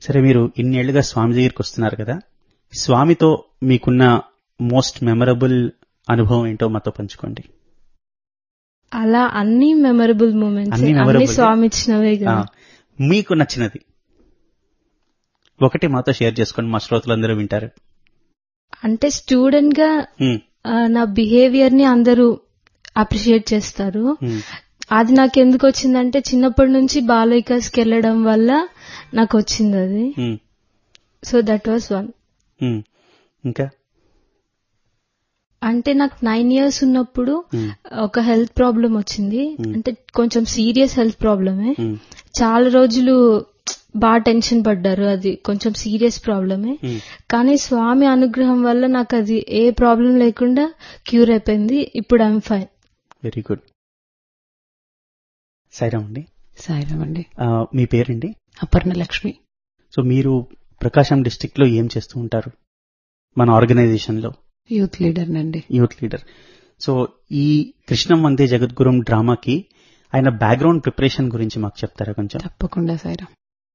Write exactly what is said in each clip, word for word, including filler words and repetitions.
సరే, మీరు ఇన్నేళ్లుగా స్వామి దగ్గరికి వస్తున్నారు కదా, స్వామితో మీకున్న మోస్ట్ మెమరబుల్ అనుభవం ఏంటో మాతో పంచుకోండి. అలా అన్ని మెమరబుల్ మూమెంట్స్, అన్ని అన్ని memorable. స్వామి ఇచ్చినవే ఆ, కదా. మీకు నచ్చినది ఒకటి మాతో షేర్ చేసుకోండి, మా శ్రోతలందరూ వింటారు. అంటే స్టూడెంట్ గా హ్మ్, ఆ, నా బిహేవియర్ ని అందరూ అప్రిషియేట్ చేస్తారు. హ్మ్, అది నాకు ఎందుకు వచ్చిందంటే చిన్నప్పటి నుంచి బాల వికాస్కి వెళ్ళడం వల్ల నాకు వచ్చింది అది. హ్మ్, సో దట్ వాస్ వన్. హ్మ్. ఇంకా అంటే నాకు నైన్ ఇయర్స్ ఉన్నప్పుడు హ్మ్, ఒక హెల్త్ ప్రాబ్లం వచ్చింది. Hmm. అంటే కొంచెం సీరియస్ హెల్త్ ప్రాబ్లమే. హ్మ్, చాలా రోజులు బాగా టెన్షన్ పడ్డారు, అది కొంచెం సీరియస్ ప్రాబ్లమే. హ్మ్. కానీ స్వామి అనుగ్రహం వల్ల నాకు అది ఏ ప్రాబ్లం లేకుండా క్యూర్ అయిపోయింది. ఇప్పుడు I'm fine. Very good. Sairam అండి. సాయిరామ్ అండి. ఆ, మీ పేరండి? అపర్ణ లక్ష్మి. సో మీరు ప్రకాశం డిస్ట్రిక్ట్ లో ఏం చేస్తూ ఉంటారు? మన ఆర్గనైజేషన్ లో యూత్ లీడర్ నండి. Youth leader. సో ఈ కృష్ణం వందే జగద్గురం డ్రామాకి ఆయన బ్యాక్గ్రౌండ్ ప్రిపరేషన్ గురించి మాకు చెప్తారా కొంచెం? తప్పకుండా సాయిరామ్.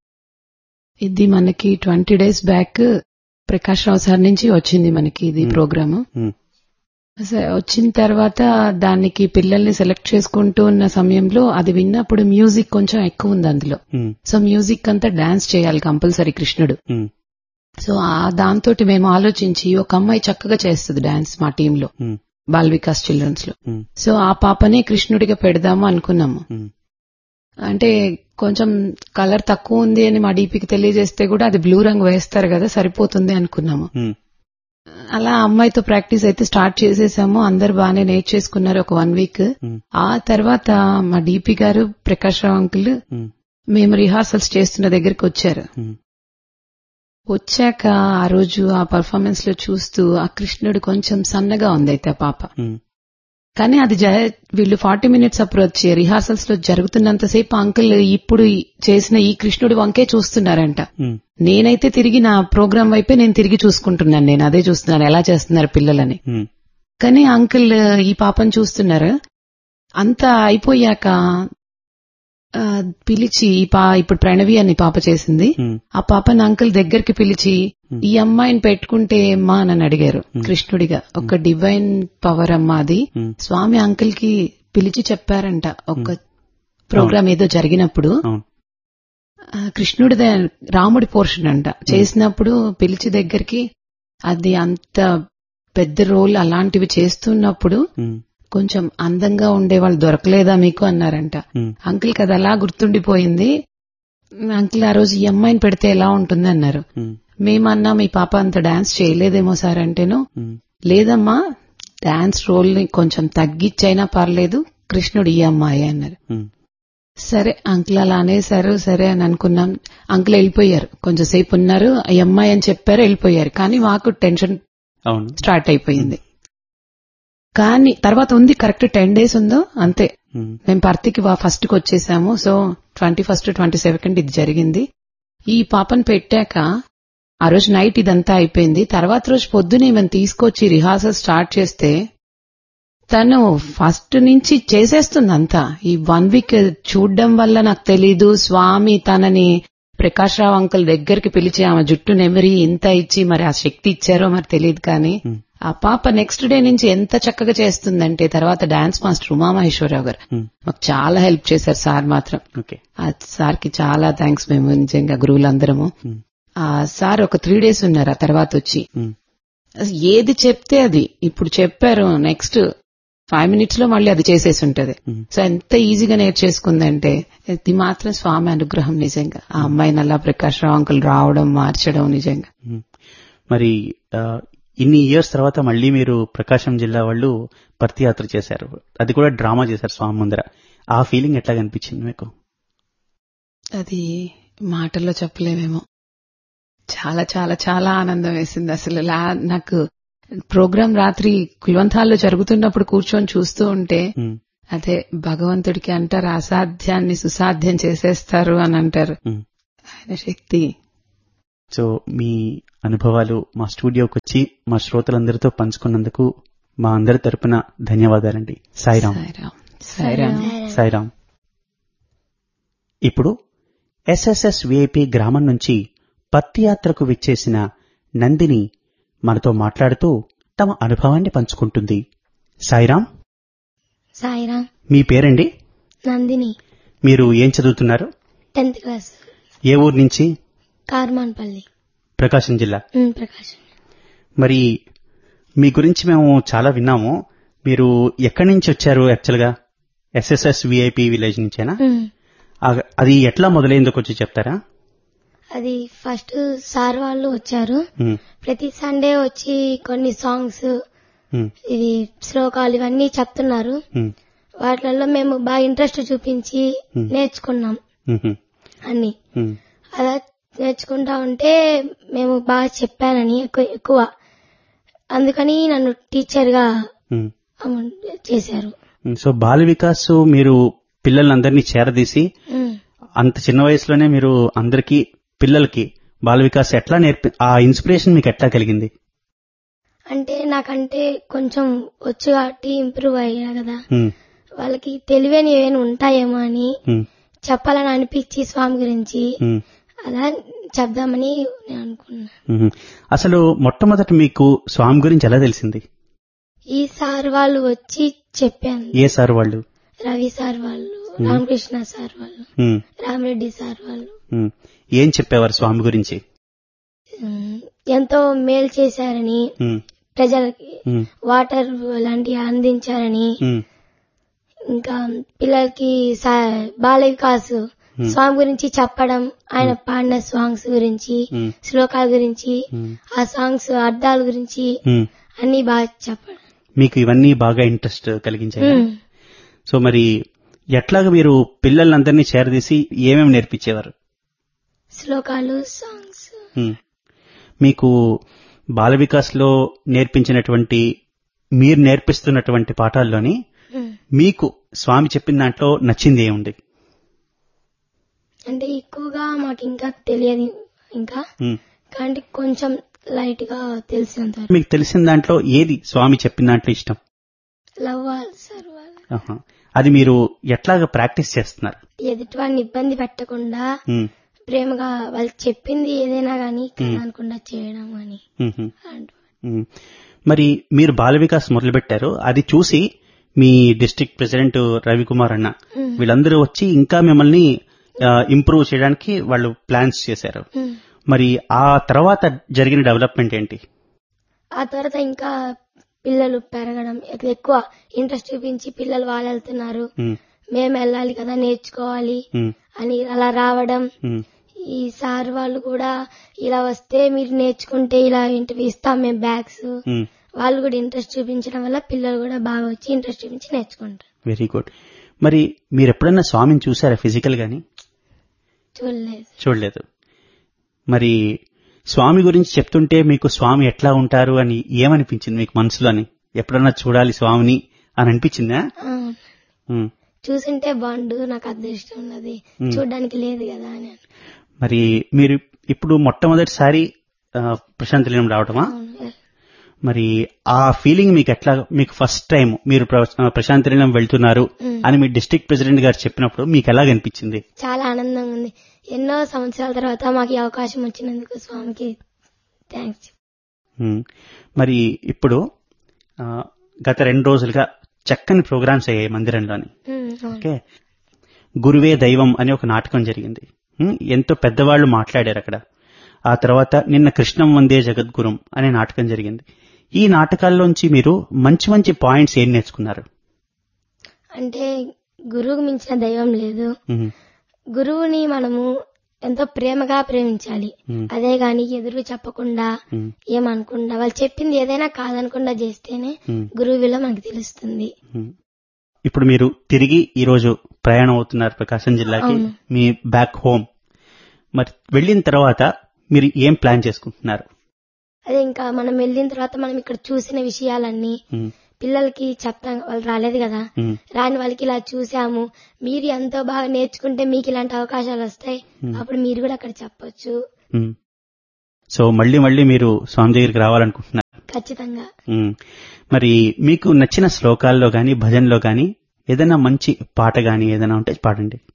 ఇది మనకి ట్వంటీ డేస్ బ్యాక్ ప్రకాష్ రావు సార్ నుంచి వచ్చింది మనకి ఇది Hmm. ప్రోగ్రామ్. Hmm. వచ్చిన తర్వాత దానికి పిల్లల్ని సెలెక్ట్ చేసుకుంటూ ఉన్న సమయంలో అది విన్నప్పుడు మ్యూజిక్ కొంచెం ఎక్కువ ఉంది అందులో. Hmm. సో మ్యూజిక్ అంతా డాన్స్ చేయాలి కంపల్సరీ కృష్ణుడు. Hmm. సో ఆ దాంతో మేము ఆలోచించి ఒక అమ్మాయి చక్కగా చేస్తుంది డాన్స్ మా టీంలో, Hmm. బాల్ వికాస్ చిల్డ్రన్స్ లో. Hmm. సో ఆ పాపనే కృష్ణుడిగా పెడదాము అనుకున్నాము. Hmm. అంటే కొంచెం కలర్ తక్కువ ఉంది అని మా డీపీకి తెలియజేస్తే కూడా అది బ్లూ రంగు వేస్తారు కదా, సరిపోతుంది అనుకున్నాము. Hmm. అలా అమ్మాయితో ప్రాక్టీస్ అయితే స్టార్ట్ చేసేసాము. అందరు బాగానే నేర్చేసుకున్నారు ఒక వన్ వీక్. Hmm. ఆ తర్వాత మా డీపీ గారు ప్రకాష్ రావు అంకుల్ Hmm. మేము రిహార్సల్స్ చేస్తున్న దగ్గరికి వచ్చారు. Hmm. వచ్చాక ఆ రోజు ఆ పర్ఫార్మెన్స్ లో చూస్తూ ఆ కృష్ణుడు కొంచెం సన్నగా ఉంది అయితే ఆ పాప. Hmm. కానీ అది జ- వీళ్ళు ఫార్టీ మినిట్స్ అప్పుడు వచ్చి రిహార్సల్స్ లో జరుగుతున్నంతసేపు అంకుల్ ఇప్పుడు ఈ- చేసిన ఈ కృష్ణుడి వంకే చూస్తున్నారంట. Hmm. నేనైతే తిరిగి నా ప్రోగ్రాం వైపే నేను తిరిగి చూసుకుంటున్నాను, నేను అదే చూస్తున్నాను ఎలా చేస్తున్నారు పిల్లలని. Hmm. కానీ అంకుల్ ఈ పాపను చూస్తున్నారు. అంతా అయిపోయాక ఆ, పిలిచి ఈ పా ఇప్పుడు ప్రణవి అని పాప చేసింది. Hmm. ఆ పాపని అంకుల్ దగ్గరికి పిలిచి Hmm. ఈ అమ్మాయిని పెట్టుకుంటే అమ్మా అని అడిగారు Hmm. కృష్ణుడిగా. ఒక డివైన్ పవర్ అమ్మా అది. Hmm. స్వామి అంకుల్ కి పిలిచి చెప్పారంట ఒక ప్రోగ్రామ్ ఏదో జరిగినప్పుడు. అవును. ఆ, కృష్ణుడిదే రాముడి పోర్షన్ అంట చేసినప్పుడు పిలిచి దగ్గరికి అది అంత పెద్ద రోల్ అలాంటివి చేస్తున్నప్పుడు Hmm. కొంచెం అందంగా ఉండేవాళ్ళు దొరకలేదా మీకు అన్నారంట. Hmm. అంకుల్ కి అది అలా గుర్తుండిపోయింది. అంకుల్ ఆ రోజు ఈ అమ్మాయిని పెడితే ఎలా ఉంటుంది అన్నారు. Hmm. మేమన్నా మీ పాప అంత డాన్స్ చేయలేదేమో సార్ అంటేను, Hmm. లేదమ్మా డాన్స్ రోల్ ని కొంచెం తగ్గిచ్చైనా పర్లేదు, కృష్ణుడు ఈ అమ్మాయి అన్నారు. Hmm. సరే అంకుల్ అలా అనేసారు, సరే అని అనుకున్నాం. అంకుల్ వెళ్ళిపోయారు, కొంచెం సేపు ఉన్నారు, ఈ అమ్మాయి అని చెప్పారు వెళ్ళిపోయారు. కానీ మాకు టెన్షన్ అవును. స్టార్ట్ అయిపోయింది. కానీ తర్వాత ఉంది కరెక్ట్ టెన్ డేస్ ఉందో అంతే. Hmm. మేము పర్తికి ఫస్ట్ కి వచ్చేసాము. So twenty first twenty second ఇది జరిగింది. ఈ పాపను పెట్టాక ఆ రోజు నైట్ ఇదంతా అయిపోయింది. తర్వాత రోజు పొద్దునే మేము తీసుకొచ్చి రిహార్సల్ స్టార్ట్ చేస్తే తను ఫస్ట్ నుంచి చేసేస్తుంది అంతా. ఈ వన్ వీక్ చూడడం వల్ల నాకు తెలీదు, స్వామి తనని ప్రకాష్ రావు అంకుల్ దగ్గరికి పిలిచి ఆమె జుట్టు నెమరి ఇంత ఇచ్చి మరి ఆ శక్తి ఇచ్చారో మరి తెలియదు. కానీ Hmm. ఆ పాప నెక్స్ట్ డే నుంచి ఎంత చక్కగా చేస్తుందంటే తర్వాత డాన్స్ మాస్టర్ ఉమామహేశ్వరరావు గారు Hmm. మాకు చాలా హెల్ప్ చేశారు. సార్ మాత్రం ఓకే. ఆ సార్ కి చాలా థ్యాంక్స్ మేము నిజంగా గురువులందరము. Hmm. ఆ సార్ ఒక త్రీ డేస్ ఉన్నారు ఆ తర్వాత వచ్చి. Hmm. అసలు ఏది చెప్తే అది ఇప్పుడు చెప్పారు నెక్స్ట్ ఫైవ్ మినిట్స్ లో మళ్ళీ అది చేసేసి ఉంటది. Hmm. సో ఎంత ఈజీగా నేర్చేసుకుందంటే ఇది మాత్రం స్వామి అనుగ్రహం నిజంగా. ఆ అమ్మాయి నల్లా ప్రకాష్ రావు అంకుల్ రావడం మార్చడం నిజంగా. Hmm. మరి ఆ, ఇన్ని ఇయర్స్ తర్వాత మళ్ళీ మీరు ప్రకాశం జిల్లా వాళ్ళు పర్తి యాత్ర చేశారు, అది కూడా డ్రామా చేశారు స్వామి ముందర. ఆ ఫీలింగ్ ఎట్లా అనిపించింది మీకు? అది మాటల్లో చెప్పలేమేమో. చాలా చాలా చాలా ఆనందం వేసింది అసలు. లా- నాకు ప్రోగ్రాం రాత్రి కుల్వంతాల్లో జరుగుతున్నప్పుడు కూర్చొని చూస్తూ ఉంటే Hmm. అదే భగవంతుడికి అంటారు అసాధ్యాన్ని సుసాధ్యం చేసేస్తారు అని అంటారు. Hmm. ఆయన శక్తి. సో మీ అనుభవాలు మా స్టూడియోకి వచ్చి మా శ్రోతలందరితో పంచుకున్నందుకు మా అందరి తరపున ధన్యవాదాలండి. సాయిరామ్. సాయిరామ్. సాయిరామ్. సాయిరామ్. ఇప్పుడు ఎస్ఎస్ఎస్ విఐపి గ్రామం నుంచి పత్తి యాత్రకు విచ్చేసిన నందిని మనతో మాట్లాడుతూ తమ అనుభవాన్ని పంచుకుంటుంది. సాయిరాం. సాయిరాం. మీ పేరండి? నందిని. మీరు ఏం చదువుతున్నారు? Tenth class. ఏ ఊరు నుంచి? కార్మాన్పల్లి, ప్రకాశం జిల్లా. ఉమ్, ప్రకాశం. మరి మీ గురించి మేము చాలా విన్నాము. మీరు ఎక్కడి నుంచి వచ్చారు యాక్చువల్గా? SSS VIP village నుంచేనా? ఉమ్. ఆ- అది ఎట్లా మొదలైందో కొంచెం చెప్తారా? అది ఫస్ట్ సార్ వాళ్ళు వచ్చారు. ఉమ్, ప్రతి సండే వచ్చి కొన్ని సాంగ్స్, ఉమ్, ఇది శ్లోకాలు ఇవన్నీ చెప్తున్నారు. ఉమ్, వాటిలలో మేము బాగా ఇంట్రెస్ట్ చూపించి Hmm. నేర్చుకున్నాం ఉమ్, అన్ని. ఉమ్, అలా నేర్చుకుంటా ఉంటే మేము బాగా చెప్పానని ఎక్కువ ఎక్కువ అందుకని నన్ను టీచర్ గా ఉమ్. అమౌంట్ చేశారు. సో బాల వికాస్ మీరు పిల్లలందరినీ చేరదీసి ఉమ్. అంత చిన్న వయసులోనే మీరు అందరికీ పిల్లలకి బాల వికాస్ ఎట్లా నేర్పి ఆ ఇన్స్పిరేషన్ మీకు ఎట్లా కలిగింది? అంటే నాకంటే కొంచెం వచ్చు కాబట్టి ఇంప్రూవ్ అయ్యా కదా, ఉమ్, వాళ్ళకి తెలివని ఏమైనా ఉంటాయేమో అని ఉమ్, చెప్పాలని అనిపించి స్వామి గురించి ఉమ్, అలా చెప్దామని నేను అనుకున్నా. ఉమ్. అసలు మొట్టమొదట మీకు స్వామి గురించి ఎలా తెలిసింది? ఈ సార్ వాళ్ళు వచ్చి చెప్పాను. ఏ సార్ వాళ్ళు? రవి సార్ వాళ్ళు, రామకృష్ణ సార్ వాళ్ళు, ఉమ్, రామరెడ్డి సార్ వాళ్ళు ఉమ్. ఏం చెప్పేవారు స్వామి గురించి? ఉమ్, ఎంతో మేలు చేశారని, ఉమ్, ప్రజలకి ఉమ్, వాటర్ లాంటివి అందించారని, ఉమ్, ఇంకా పిల్లలకి సా- బాల వికాస్ స్వామి గురించి చెప్పడం, ఆయన పాడిన సాంగ్స్ గురించి, ఉమ్, శ్లోకాల గురించి, ఉమ్, ఆ సాంగ్స్ అర్థాల గురించి ఉమ్. అన్ని బాగా చెప్పడం. మీకు ఇవన్నీ బాగా ఇంట్రెస్ట్ కలిగించాయి. ఉమ్. సో మరి ఎట్లాగా మీరు పిల్లలందరినీ చేరదీసి ఏమేమి నేర్పించేవారు? శ్లోకాలు, సాంగ్స్. ఉమ్. మీకు బాల వికాస్ లో నేర్పించినటువంటి మీరు నేర్పిస్తున్నటువంటి పాఠాల్లోని ఉమ్. మీకు స్వామి చెప్పిన దాంట్లో నచ్చింది ఏముంది? అంటే ఎక్కువగా మాకు ఇంకా తెలియదు ఇంకా, ఉమ్. కానీ కొంచెం లైట్ గా తెలిసినంత వరకు. మీకు తెలిసిన దాంట్లో ఏది స్వామి చెప్పిన దాంట్లో ఇష్టం? లవ్ వాళ్ళు సార్ వాళ్ళు ఆహా. అది మీరు ఎట్లాగా ప్రాక్టీస్ చేస్తున్నారు? ఎదుటి వాడిని ఇబ్బంది పెట్టకుండా ఉమ్, ప్రేమగా వాళ్ళు చెప్పింది ఏదైనా గానీ కాదనకుండా చేయడం అని ఉమ్, ఉమ్. అలాంటివి. ఉమ్. మరి మీరు బాల వికాస్ మొదలుపెట్టారు, అది చూసి మీ డిస్ట్రిక్ట్ ప్రెసిడెంట్ రవికుమార్ అన్న ఉమ్. వీళ్ళందరూ వచ్చి ఇంకా మిమ్మల్ని ఇంప్రూవ్ చేయడానికి వాళ్ళు ప్లాన్స్ చేశారు. ఉమ్. మరి ఆ తర్వాత జరిగిన డెవలప్మెంట్ ఏంటి? ఆ తర్వాత ఇంకా పిల్లలు పెరగడం, ఎక్- ఎక్కువ ఇంట్రెస్ట్ చూపించి పిల్లలు వాళ్ళు వెళ్తున్నారు, ఉమ్, మేము వెళ్ళాలి కదా నేర్చుకోవాలి ఉమ్, అని అలా రావడం. ఉమ్, ఈ సార్ వాళ్ళు కూడా ఇలా వస్తే మీరు నేర్చుకుంటే ఇలా ఇంటివి ఇస్తాం మేము బ్యాగ్స్, ఉమ్. వాళ్ళు కూడా ఇంట్రెస్ట్ చూపించడం వల్ల పిల్లలు కూడా బాగా వచ్చి ఇంట్రెస్ట్ చూపించి నేర్చుకుంటారు. Very good. మరి మీరు ఎప్పుడన్నా స్వామిని చూసారా ఫిజికల్ గాని? చూడలేదు. చూడలేదు. మరి స్వామి గురించి చెప్తుంటే మీకు స్వామి ఎట్లా ఉంటారు అని ఏమనిపించింది మీకు మనసులోని? ఎప్పుడన్నా చూడాలి స్వామిని అని అనిపించిందా? ఆ, ఉమ్. చూసింటే బాగుండు, నాకు అదృష్టం ఉన్నది, ఉమ్. చూడడానికి లేదు కదా అని అను- మరి మీరు ఇప్పుడు మొట్టమొదటిసారి ఆ, ప్రశాంత్ నిలయం రావటమా? అవును. మరి ఆ ఫీలింగ్ మీకు ఎట్లా, మీకు ఫస్ట్ టైం మీరు ప్ర- ప్రశాంత్ నిలయం వెళ్తున్నారు ఉమ్. అని మీ డిస్ట్రిక్ట్ ప్రెసిడెంట్ గారు చెప్పినప్పుడు మీకు ఎలాగనిపించింది? చాలా ఆనందంగా ఉంది. ఎన్నో సంవత్సరాల తర్వాత మాకు ఈ అవకాశం వచ్చినందుకు స్వామికి థ్యాంక్స్. ఉమ్. మరి ఇప్పుడు ఆ, గత రెండు రోజులుగా చక్కని ప్రోగ్రామ్స్ అయ్యాయి మందిరంలోని. ఓకే, గురువే దైవం అనే ఒక నాటకం జరిగింది. ఉమ్, ఎంతో పెద్దవాళ్లు మాట్లాడారు అక్కడ. ఆ తర్వాత నిన్న కృష్ణం వందే జగద్గురుం అనే నాటకం జరిగింది. ఈ నాటకాల్లోంచి మీరు మంచి మంచి పాయింట్స్ ఏం నేర్చుకున్నారు? అంటే గురువుకు మించిన దైవం లేదు. ఉమ్, గురువుని మనము ఎంతో ప్రేమగా ప్రేమించాలి. ఉమ్, అదే గాని ఎదురు చెప్పకుండా ఉమ్, ఏమనుకుండా వాళ్ళు చెప్పింది ఏదైనా కాదనకుండా చేస్తేనే ఉమ్, గురువు విలువ మనకు తెలుస్తుంది. ఉమ్. ఇప్పుడు మీరు తిరిగి ఈ రోజు ప్రయాణం అవుతున్నారు ప్రకాశం జిల్లాకి, అవును. మీ బ్యాక్ హోమ్. మరి వెళ్ళిన తర్వాత మీరు ఏం ప్లాన్ చేసుకుంటున్నారు? అదే ఇంకా మనం వెళ్ళిన తర్వాత మనం ఇక్కడ చూసిన విషయాలన్నీ ఉమ్, పిల్లలకి చెప్తాం. వాళ్ళు రాలేదు కదా, ఉమ్, రాని వాళ్ళకి ఇలా చూసాము, మీరు ఎంతో బాగా నేర్చుకుంటే మీకు ఇలాంటి అవకాశాలు వస్తాయి, Hmm. అప్పుడు మీరు కూడా అక్కడ చెప్పొచ్చు. ఉమ్. సో మళ్ళీ మళ్ళీ మీరు స్వామి దగ్గరికి రావాలనుకుంటున్నారు? ఖచ్చితంగా. ఉమ్. మరి మీకు నచ్చిన శ్లోకాల్లో గాని భజనలో గాని ఏదైనా మంచి పాట గాని ఏదైనా ఉంటే పాడండి.